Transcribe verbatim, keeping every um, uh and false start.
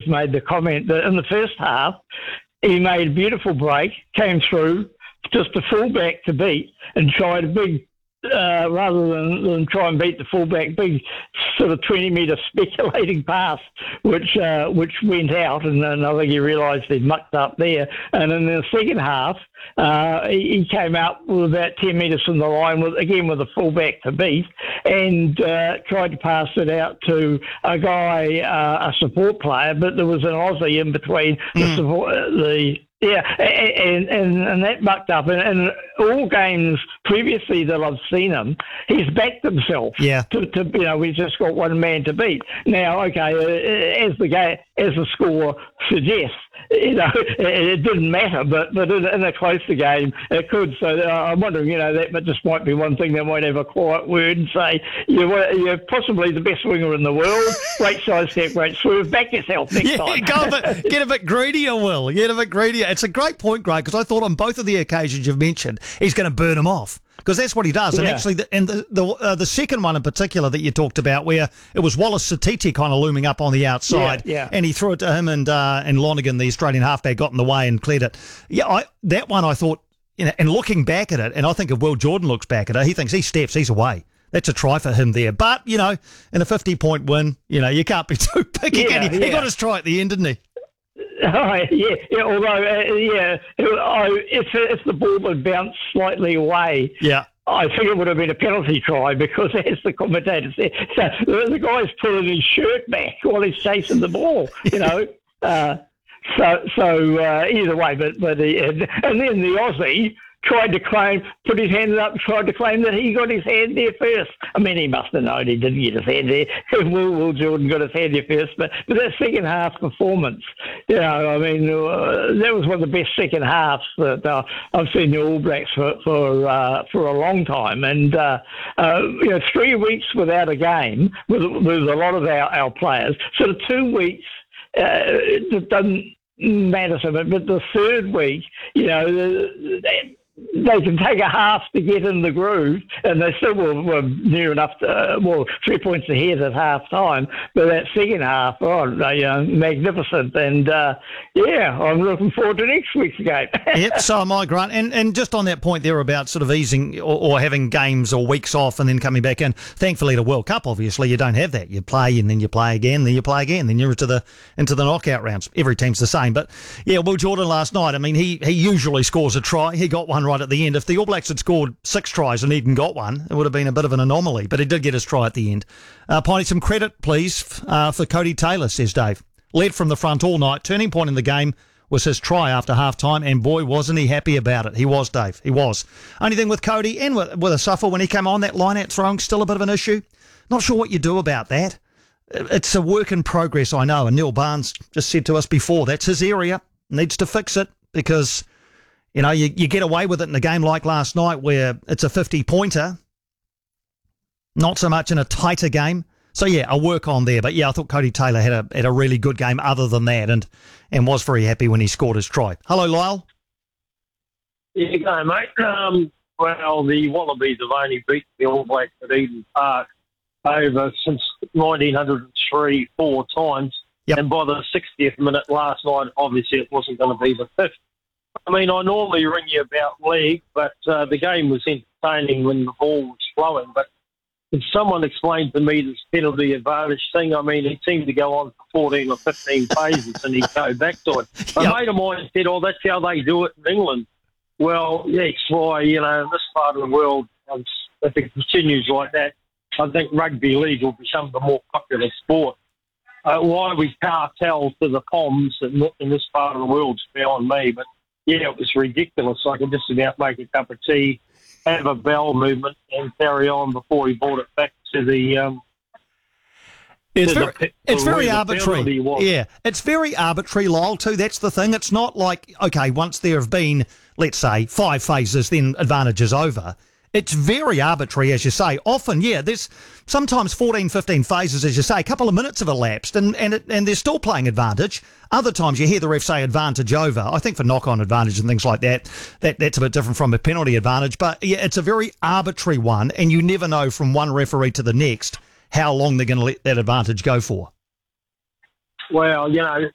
made the comment that in the first half, he made a beautiful break, came through, just a fullback to beat, and tried a big, uh, rather than, than try and beat the fullback, big sort of twenty metre speculating pass, which uh, which went out, and then I think he realised he'd mucked up there. And in the second half, uh, he, he came out with about ten metres from the line, with again with a fullback to beat, and uh, tried to pass it out to a guy, uh, a support player, but there was an Aussie in between mm. the support, the Yeah, and, and and that mucked up. And, and all games previously that I've seen him, he's backed himself. Yeah. To, to you know, we've just got one man to beat. Now, okay, uh, as the game, as the score suggests, you know, it, it didn't matter, but but in, in a closer game, it could. So uh, I'm wondering, you know, that just might be one thing they might have a quiet word and say, you're, you're possibly the best winger in the world. Great side step, great swerve. Back yourself next yeah, time. Go a bit, get a bit greedier, Will. Get a bit greedier. It's a great point, Greg, because I thought on both of the occasions you've mentioned, he's going to burn him off. Because that's what he does. Yeah. And actually, the, and the the, uh, the second one in particular that you talked about, where it was Wallace Satiti kind of looming up on the outside, yeah, yeah. and he threw it to him, and uh, and Lonergan, the Australian halfback, got in the way and cleared it. Yeah, I, that one I thought, you know, and looking back at it, and I think if Will Jordan looks back at it, he thinks he steps, he's away. That's a try for him there. But, you know, in a fifty-point win, you know, you can't be too picky, yeah, can he? Yeah. He got his try at the end, didn't he? Oh, yeah, yeah, although, uh, yeah, oh, if, if the ball had bounced slightly away, yeah. I think it would have been a penalty try because, as the commentator said, so the, the guy's pulling his shirt back while he's chasing the ball, you know. uh, so so uh, either way, but, but the, and, and then the Aussie tried to claim, put his hand up, tried to claim that he got his hand there first. I mean, he must have known he didn't get his hand there. Will, Will Jordan got his hand there first. But, but that second half performance, you know, I mean, uh, that was one of the best second halves that uh, I've seen the All Blacks for for, uh, for a long time. And, uh, uh, you know, three weeks without a game with, with a lot of our, our players. So the two weeks, uh, it doesn't matter so much. But the third week, you know, they, they can take a half to get in the groove, and they still were, were near enough to, uh, well, three points ahead at half time. But that second half, oh, you know, magnificent. And, uh, yeah, I'm looking forward to next week's game. Yep, so am I, Grant. And and just on that point there about sort of easing or, or having games or weeks off and then coming back in, thankfully the World Cup, obviously, you don't have that. You play and then you play again, then you play again, then you're into the into the knockout rounds. Every team's the same. But, yeah, Will Jordan last night, I mean, he, he usually scores a try. He got one right at the end. If the All Blacks had scored six tries and he'd got one, it would have been a bit of an anomaly. But he did get his try at the end. Uh, Piney, some credit, please, uh, for Cody Taylor, says Dave. Led from the front all night. Turning point in the game was his try after half-time, and boy, wasn't he happy about it. He was, Dave. He was. Only thing with Cody and with, with a suffer when he came on, that line-out throwing, still a bit of an issue. Not sure what you do about that. It's a work in progress, I know, and Neil Barnes just said to us before, that's his area. Needs to fix it because, you know, you, you get away with it in a game like last night where it's a fifty-pointer, not so much in a tighter game. So, yeah, a work on there. But, yeah, I thought Cody Taylor had a had a really good game other than that and, and was very happy when he scored his try. Hello, Lyle. Yeah, you go, mate. Um, well, the Wallabies have only beaten the All Blacks at Eden Park over since nineteen oh three four times. Yep. And by the sixtieth minute last night, obviously it wasn't going to be the fifth. I mean, I normally ring you about league, but uh, the game was entertaining when the ball was flowing. But if someone explained to me this penalty advantage thing, I mean, he seemed to go on for fourteen or fifteen phases and he'd go back to it. A Yep. mate of mine said, oh, that's how they do it in England. Well, yes, why, you know, in this part of the world, um, if it continues like that, I think rugby league will become the more popular sport. Uh, why we cartel to the comms in, in this part of the world is beyond me, but yeah, it was ridiculous. I could just about make a cup of tea, have a bowel movement, and carry on before he brought it back to the. Um, It's to very, the, it's to very where the arbitrary. penalty was. Yeah, it's very arbitrary, Lyle, too. That's the thing. It's not like, okay, once there have been, let's say, five phases, then advantage is over. It's very arbitrary, as you say. Often, yeah, there's sometimes fourteen, fifteen phases, as you say. A couple of minutes have elapsed, and and, it, and they're still playing advantage. Other times you hear the ref say advantage over. I think for knock-on advantage and things like that, that that's a bit different from a penalty advantage. But, yeah, it's a very arbitrary one, and you never know from one referee to the next how long they're going to let that advantage go for. Well, you know,